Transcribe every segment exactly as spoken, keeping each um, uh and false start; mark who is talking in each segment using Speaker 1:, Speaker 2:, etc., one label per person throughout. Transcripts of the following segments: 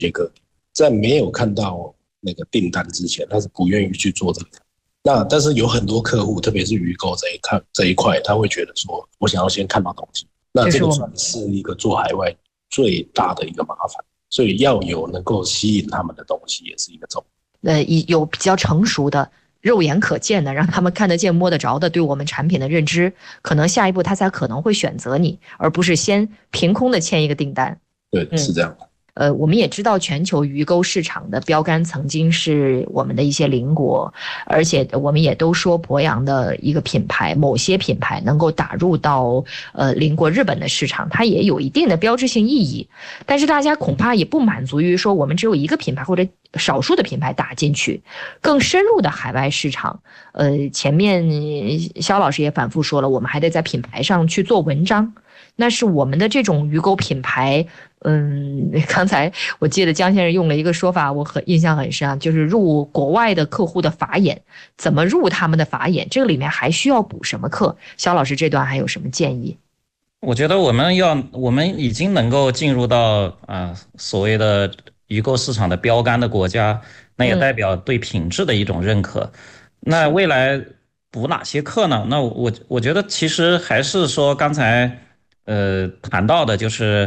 Speaker 1: 些课题，在没有看到那个订单之前，他是不愿意去做这个。那但是有很多客户，特别是鱼购这一块这一块，他会觉得说，我想要先看到东西。那这个算是一个做海外最大的一个麻烦，所以要有能够吸引他们的东西，也是一个重
Speaker 2: 点。呃，有比较成熟的、肉眼可见的，让他们看得见、摸得着的，对我们产品的认知，可能下一步他才可能会选择你，而不是先凭空的签一个订单。
Speaker 1: 对，是这样的。
Speaker 2: 嗯呃，我们也知道全球鱼钩市场的标杆曾经是我们的一些邻国，而且我们也都说博洋的一个品牌，某些品牌能够打入到呃邻国日本的市场，它也有一定的标志性意义。但是大家恐怕也不满足于说我们只有一个品牌或者少数的品牌打进去，更深入的海外市场。呃，前面肖老师也反复说了，我们还得在品牌上去做文章。那是我们的这种鱼钩品牌，嗯，刚才我记得江先生用了一个说法，我很印象很深啊，就是入国外的客户的法眼，怎么入他们的法眼，这个里面还需要补什么课？肖老师这段还有什么建议？
Speaker 3: 我觉得我们要，我们已经能够进入到啊、呃、所谓的鱼钩市场的标杆的国家，那也代表对品质的一种认可。嗯、那未来补哪些课呢？那我我觉得其实还是说刚才。呃，谈到的就是，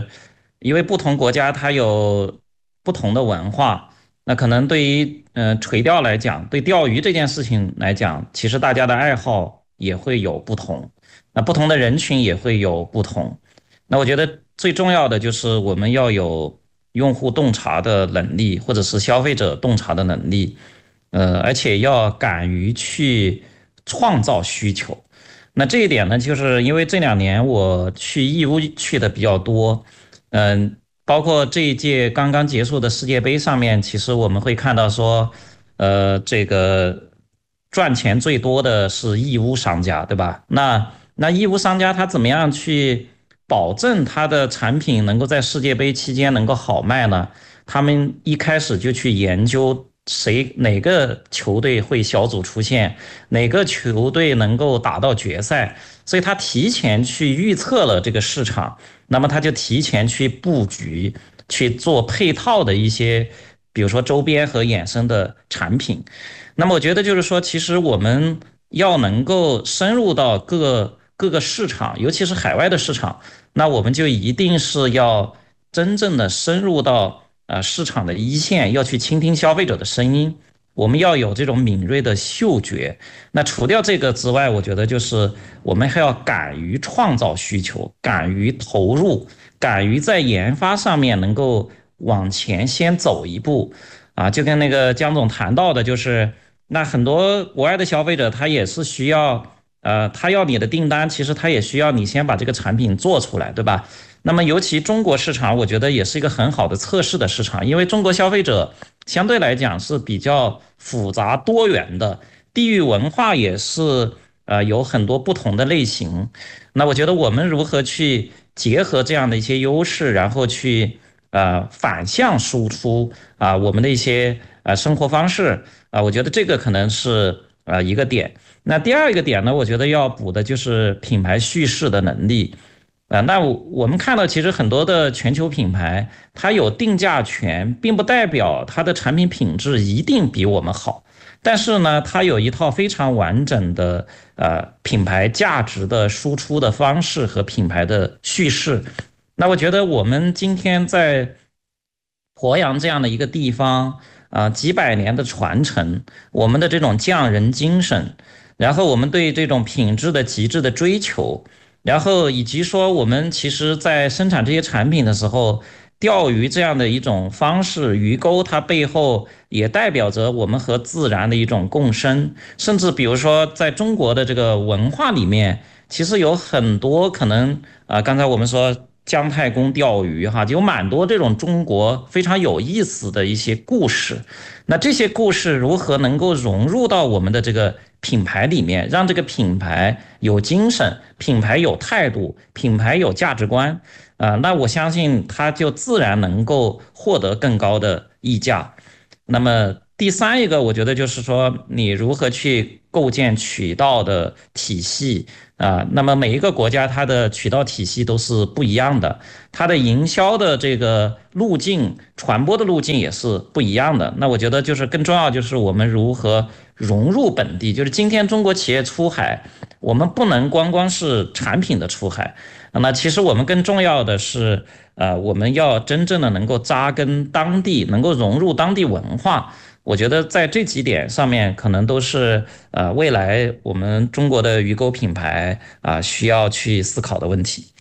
Speaker 3: 因为不同国家它有不同的文化，那可能对于呃垂钓来讲，对钓鱼这件事情来讲，其实大家的爱好也会有不同，那不同的人群也会有不同。那我觉得最重要的就是我们要有用户洞察的能力，或者是消费者洞察的能力，呃，而且要敢于去创造需求。那这一点呢，就是因为这两年我去义乌去的比较多，嗯，包括这一届刚刚结束的世界杯上面，其实我们会看到说，呃，这个赚钱最多的是义乌商家，对吧？那那义乌商家他怎么样去保证他的产品能够在世界杯期间能够好卖呢？他们一开始就去研究。谁哪个球队会小组出现，哪个球队能够打到决赛，所以他提前去预测了这个市场，那么他就提前去布局，去做配套的一些，比如说周边和衍生的产品。那么我觉得就是说，其实我们要能够深入到各个各个市场，尤其是海外的市场，那我们就一定是要真正的深入到。呃，市场的一线，要去倾听消费者的声音，我们要有这种敏锐的嗅觉。那除掉这个之外，我觉得就是我们还要敢于创造需求，敢于投入，敢于在研发上面能够往前先走一步啊。就跟那个江总谈到的，就是那很多国外的消费者他也是需要，呃，他要你的订单，其实他也需要你先把这个产品做出来，对吧？那么尤其中国市场，我觉得也是一个很好的测试的市场，因为中国消费者相对来讲是比较复杂多元的，地域文化也是呃有很多不同的类型。那我觉得我们如何去结合这样的一些优势，然后去呃反向输出啊、呃、我们的一些呃生活方式啊、呃，我觉得这个可能是呃一个点。那第二一个点呢，我觉得要补的就是品牌叙事的能力。啊，那我们看到，其实很多的全球品牌，它有定价权，并不代表它的产品品质一定比我们好。但是呢，它有一套非常完整的呃品牌价值的输出的方式和品牌的叙事。那我觉得我们今天在鄱阳这样的一个地方啊、呃，几百年的传承，我们的这种匠人精神，然后我们对这种品质的极致的追求。然后以及说我们其实在生产这些产品的时候，钓鱼这样的一种方式，鱼钩它背后也代表着我们和自然的一种共生。甚至比如说在中国的这个文化里面，其实有很多可能啊、呃，刚才我们说姜太公钓鱼哈，有蛮多这种中国非常有意思的一些故事。那这些故事如何能够融入到我们的这个品牌里面，让这个品牌有精神，品牌有态度，品牌有价值观啊、呃，那我相信它就自然能够获得更高的溢价。那么第三一个，我觉得就是说，你如何去构建渠道的体系啊。那么每一个国家它的渠道体系都是不一样的，它的营销的这个路径、传播的路径也是不一样的。那我觉得就是更重要就是我们如何融入本地，就是今天中国企业出海，我们不能光光是产品的出海，那其实我们更重要的是，呃，我们要真正的能够扎根当地，能够融入当地文化。我觉得在这几点上面，可能都是呃未来我们中国的鱼钩品牌啊、呃、需要去思考的问题。